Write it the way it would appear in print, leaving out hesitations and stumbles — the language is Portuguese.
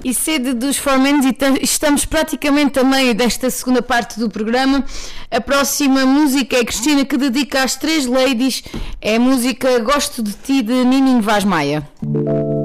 E sede dos Formens, e estamos praticamente a meio desta segunda parte do programa. A próxima música é Cristina, que dedica às três ladies. É a música Gosto de Ti, de Nininho Vaz Maia.